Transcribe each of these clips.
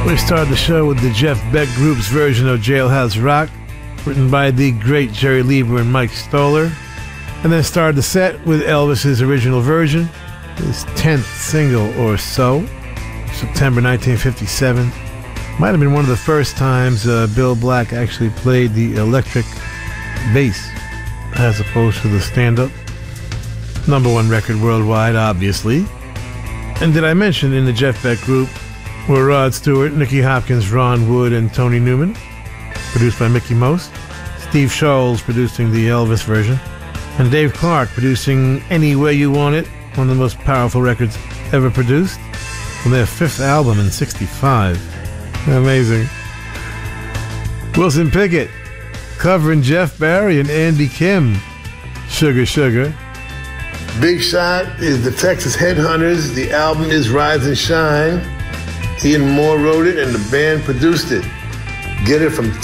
We start the show with the Jeff Beck Group's version of Jailhouse Rock, written by the great Jerry Lieber and Mike Stoller, and then started the set with Elvis's original version, his 10th single or so, September 1957. Might have been one of the first times Bill Black actually played the electric bass as opposed to the stand-up. #1 record worldwide, obviously. And did I mention in the Jeff Beck Group were Rod Stewart, Nicky Hopkins, Ron Wood, and Tony Newman, produced by Mickey Most, Steve Sholes producing the Elvis version, and Dave Clark producing Any Way You Want It, one of the most powerful records ever produced, from their 5th album in '65. Amazing. Wilson Pickett covering Jeff Barry and Andy Kim, Sugar Sugar. Big Shot is the Texas Headhunters. The album is Rise and Shine. Ian Moore wrote it and the band produced it. Get it from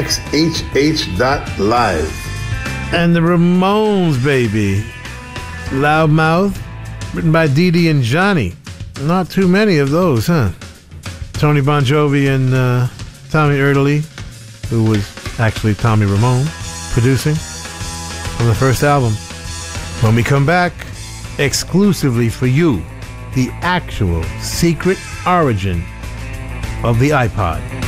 txhh.live. And the Ramones, baby. Loudmouth, written by Dee Dee and Johnny. Not too many of those, huh? Tony Bon Jovi and Tommy Erdelyi, who was actually Tommy Ramone, producing on the first album. When we come back, exclusively for you, the actual secret origin of the iPod.